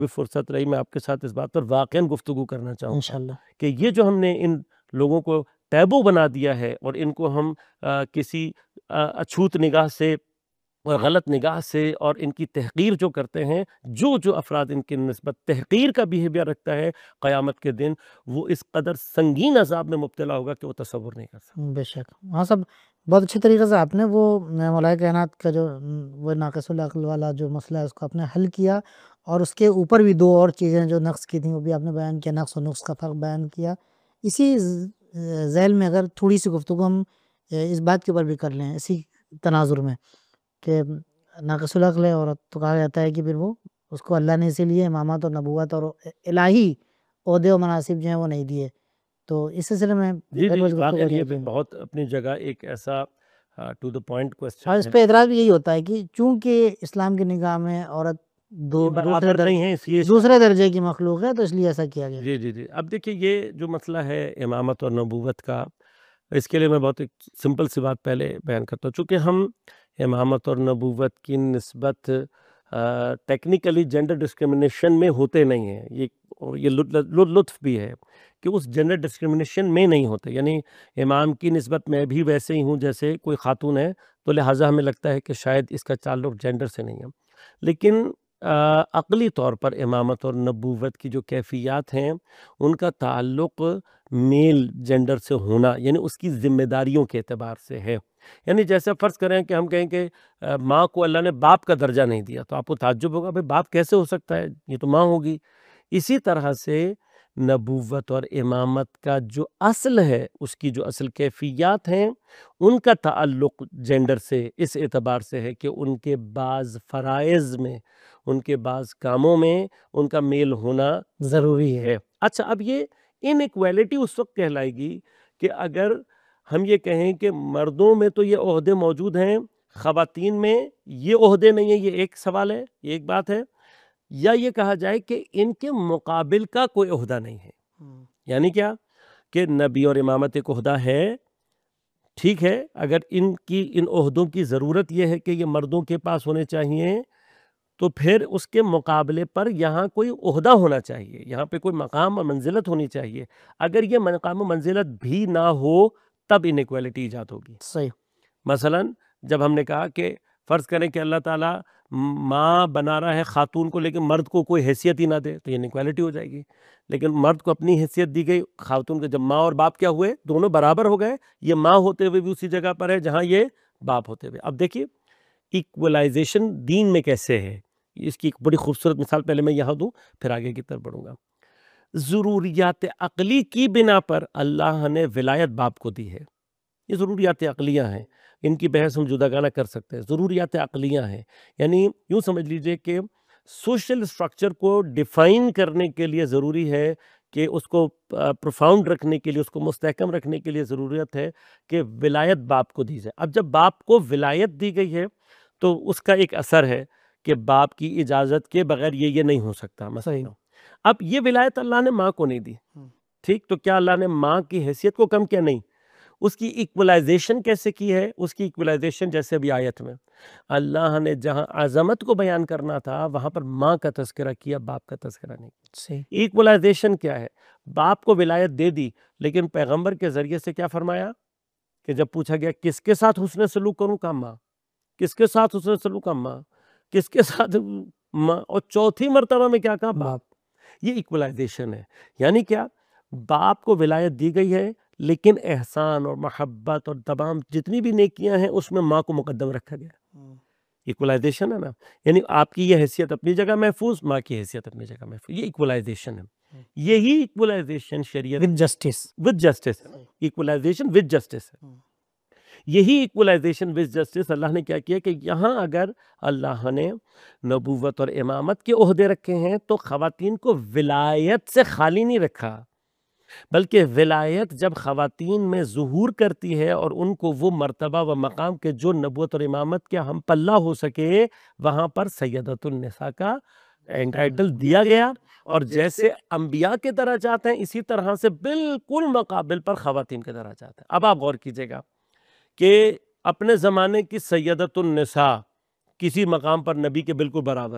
بھی فرصت رہی میں آپ کے ساتھ اس بات پر واقعاً گفتگو کرنا چاہوں گا انشاءاللہ. کہ یہ جو ہم نے ان لوگوں کو ٹیبو بنا دیا ہے اور ان کو ہم کسی اچھوت نگاہ سے اور غلط نگاہ سے اور ان کی تحقیر جو کرتے ہیں، جو افراد ان کی نسبت تحقیر کا بیہیویئر رکھتا ہے، قیامت کے دن وہ اس قدر سنگین عذاب میں مبتلا ہوگا کہ وہ تصور نہیں کر سکتا. بے شک. ہاں صاحب، بہت اچھے طریقے سے آپ نے وہ ملائکہ کائنات کا جو وہ ناقص العقل والا جو مسئلہ ہے اس کو آپ نے حل کیا، اور اس کے اوپر بھی دو اور چیزیں جو نقص کی تھیں وہ بھی آپ نے بیان کیا، نقص و نقص کا فرق بیان کیا. اسی ذیل میں اگر تھوڑی سی گفتگو ہم اس بات کے اوپر بھی کر لیں، اسی تناظر میں، کہ ناقص العقل ہے اور تو کہا جاتا ہے کہ پھر وہ اس کو اللہ نے اسی لیے امامت اور نبوت اور الہی عہدے و مناصب جو ہیں وہ نہیں دیے. تو اس سلسلے میں جی گفتگو واقعی یہ کریں. بہت اپنی جگہ ایک ایسا ٹو دا پوائنٹ اور کوسچن اس ہے. پہ اعتراض بھی یہی ہوتا ہے کہ چونکہ اسلام کی نگاہ میں عورت برابر نہیں ہے، اس لیے دوسرے درجے کی مخلوق ہے، تو اس لیے ایسا کیا گیا. جی اب دیکھیے یہ جو مسئلہ ہے امامت اور نبوت کا، اس کے لیے میں بہت ایک سمپل سی بات پہلے بیان کرتا ہوں. چونکہ ہم امامت اور نبوت کی نسبت ٹیکنیکلی جینڈر ڈسکرمنیشن میں ہوتے نہیں ہیں. یہ لطف بھی ہے کہ اس جینڈر ڈسکرمنیشن میں نہیں ہوتے. یعنی امام کی نسبت میں بھی ویسے ہی ہوں جیسے کوئی خاتون ہے، تو لہٰذا ہمیں لگتا ہے کہ شاید اس کا تعلق جینڈر سے نہیں ہے. لیکن عقلی طور پر امامت اور نبوت کی جو کیفیات ہیں ان کا تعلق میل جینڈر سے ہونا، یعنی اس کی ذمہ داریوں کے اعتبار سے ہے. یعنی جیسے فرض کریں کہ ہم کہیں کہ ماں کو اللہ نے باپ کا درجہ نہیں دیا، تو آپ کو تعجب ہوگا بھئی باپ کیسے ہو سکتا ہے، یہ تو ماں ہوگی. اسی طرح سے نبوت اور امامت کا جو اصل ہے، اس کی جو اصل کیفیات ہیں، ان کا تعلق جینڈر سے اس اعتبار سے ہے کہ ان کے بعض فرائض میں، ان کے بعض کاموں میں ان کا میل ہونا ضروری ہے. اچھا، اب یہ ان ایکویلٹی اس وقت کہلائے گی کہ اگر ہم یہ کہیں کہ مردوں میں تو یہ عہدے موجود ہیں، خواتین میں یہ عہدے نہیں ہیں، یہ ایک سوال ہے، یہ ایک بات ہے. یا یہ کہا جائے کہ ان کے مقابل کا کوئی عہدہ نہیں ہے. یعنی کیا کہ نبی اور امامت ایک عہدہ ہے، ٹھیک ہے، اگر ان عہدوں کی ضرورت یہ ہے کہ یہ مردوں کے پاس ہونے چاہیے، تو پھر اس کے مقابلے پر یہاں کوئی عہدہ ہونا چاہیے، یہاں پہ کوئی مقام اور منزلت ہونی چاہیے. اگر یہ مقام و منزلت بھی نہ ہو تب انیکویلٹی ایجاد ہوگی. صحیح. مثلا جب ہم نے کہا کہ فرض کریں کہ اللہ تعالیٰ ماں بنا رہا ہے خاتون کو، لیکن مرد کو کوئی حیثیت ہی نہ دے، تو یہ انیکویلٹی ہو جائے گی. لیکن مرد کو اپنی حیثیت دی گئی، خاتون کو جب ماں اور باپ کیا ہوئے، دونوں برابر ہو گئے، یہ ماں ہوتے ہوئے بھی اسی جگہ پر ہے جہاں یہ باپ ہوتے ہوئے. اب دیکھیے ایکولائزیشن دین میں کیسے ہے، اس کی ایک بڑی خوبصورت مثال پہلے میں یہاں دوں، پھر آگے کی طرف بڑھوں گا. ضروریات عقلی کی بنا پر اللہ نے ولایت باپ کو دی ہے. یہ ضروریات عقلیہ ہیں، ان کی بحث ہم جداگانہ کر سکتے ہیں. ضروریات عقلیہ ہیں، یعنی یوں سمجھ لیجئے کہ سوشل سٹرکچر کو ڈیفائن کرنے کے لیے ضروری ہے کہ اس کو پروفاؤنڈ رکھنے کے لیے، اس کو مستحکم رکھنے کے لیے ضرورت ہے کہ ولایت باپ کو دی جائے. اب جب باپ کو ولایت دی گئی ہے تو اس کا ایک اثر ہے کہ باپ کی اجازت کے بغیر یہ نہیں ہو سکتا. مثلا اب یہ ولایت اللہ نے ماں کو نہیں دی، ٹھیک، تو کیا اللہ نے ماں کی حیثیت کو کم کیا؟ نہیں. اس کی ایکولائزیشن کیسے کی ہے؟ اس کی ایکولائزیشن جیسے ابھی آیت میں اللہ نے جہاں عظمت کو بیان کرنا تھا وہاں پر ماں کا تذکرہ کیا، باپ کا تذکرہ نہیں. ایکولائزیشن کیا ہے؟ باپ کو ولایت دے دی، لیکن پیغمبر کے ذریعے سے کیا فرمایا کہ جب پوچھا گیا کس کے ساتھ حسن سلوک کروں، کہا ماں. کس کے ساتھ حسن سلوک؟ کہا ماں. کس کے ساتھ؟ ماں. اور چوتھی مرتبہ میں کیا کہا؟ باپ. یہ ایکولائزیشن ہے. یعنی کیا؟ باپ کو ولایت دی گئی ہے، لیکن احسان اور محبت اور تمام جتنی بھی نیکیاں ہیں اس میں ماں کو مقدم رکھا گیا. ایکولائزیشن ہے نا، یعنی آپ کی یہ حیثیت اپنی جگہ محفوظ، ماں کی حیثیت اپنی جگہ محفوظ. یہ ایکولائزیشن ہے. یہی ایکولائزیشن شریعت with justice. With justice, equalisation with justice ہے. یہی ایکولائزیشن ود جسٹس اللہ نے کیا کیا کہ یہاں اگر اللہ نے نبوت اور امامت کے عہدے رکھے ہیں تو خواتین کو ولایت سے خالی نہیں رکھا، بلکہ ولایت جب خواتین میں ظہور کرتی ہے اور ان کو وہ مرتبہ و مقام کے جو نبوت اور امامت کے ہم پلہ ہو سکے، وہاں پر سیدۃ النساء کا انٹائٹل دیا گیا. اور جیسے انبیاء کے درجات ہیں اسی طرح سے بالکل مقابل پر خواتین کے درجات ہیں. اب آپ غور کیجئے گا کہ اپنے زمانے کی سیدۃ النساء کسی مقام پر نبی کے بالکل برابر